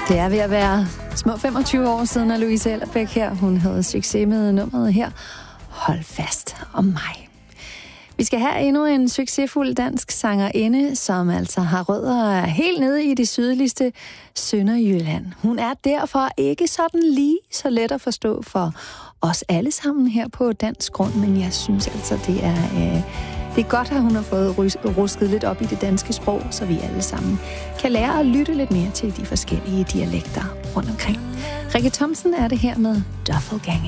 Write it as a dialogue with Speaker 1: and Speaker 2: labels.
Speaker 1: Det er ved at være små 25 år siden, at Louise Ellerbæk her, hun havde succes med nummeret her. Hold fast om mig. Vi skal have endnu en succesfuld dansk sangerinde, som altså har rødder helt nede i det sydligste Sønderjylland. Hun er derfor ikke sådan lige så let at forstå for os alle sammen her på dansk grund, men jeg synes altså, det er godt, at hun har fået rusket lidt op i det danske sprog, så vi alle sammen kan lære at lytte lidt mere til de forskellige dialekter rundt omkring. Rikke Thomsen er det her med Duffelgænger.